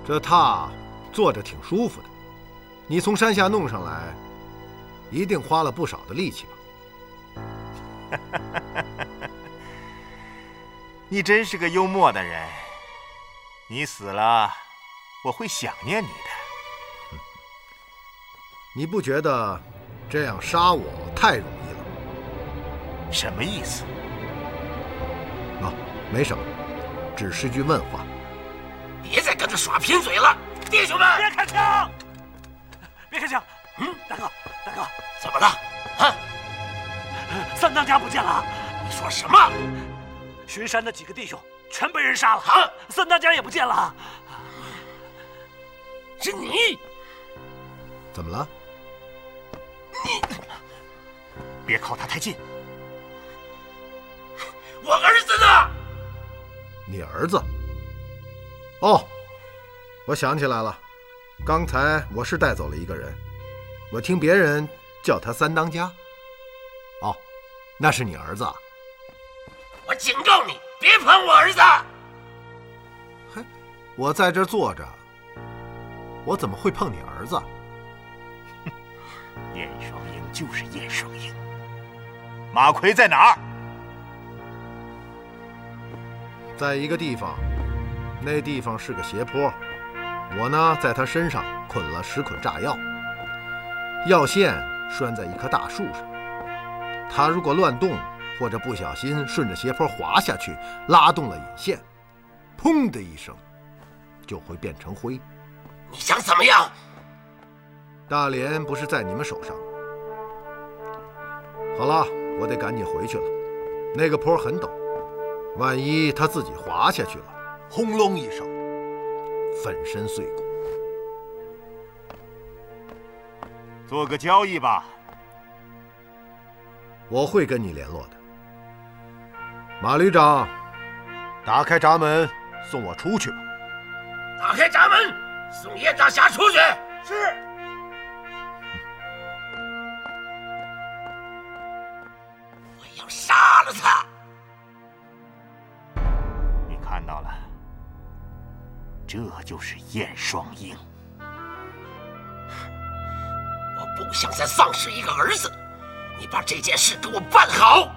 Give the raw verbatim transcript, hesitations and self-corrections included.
这榻坐着挺舒服的，你从山下弄上来，一定花了不少的力气吧？ 你真是个幽默的人。你死了，我会想念你的。 你不觉得这样杀我太容易了吗？ 什么意思？ 啊，没什么，只是句问话。 别再跟着耍贫嘴了，弟兄们！ 别开枪！别开枪！嗯，大哥，大哥， 怎么了？啊？ 三当家不见了！ 你说什么？ 巡山的几个弟兄全被人杀了， 啊！ 三当家也不见了。 是你？ 怎么了？ 你别靠他太近。 我儿子呢？ 你儿子？哦，我想起来了，刚才我是带走了一个人，我听别人叫他三当家。哦，那是你儿子啊？ 我警告你，别碰我儿子！ 嘿，我在这坐着，我怎么会碰你儿子？ 燕双鹰就是燕双鹰。马奎在哪儿？ 在一个地方，那地方是个斜坡，我呢在他身上捆了十捆炸药，药线拴在一棵大树上，他如果乱动或者不小心顺着斜坡滑下去，拉动了引线，砰的一声就会变成灰。 你想怎么样？ 大连不是在你们手上。好了，我得赶紧回去了，那个坡很陡，万一他自己滑下去了，轰隆一声，粉身碎骨。 做个交易吧。 我会跟你联络的。马旅长，打开闸门，送我出去吧。 打开闸门，送叶大侠出去。 是。 我要杀了他。 你看到了，这就是燕双鹰。 我不想再丧失一个儿子，你把这件事给我办好。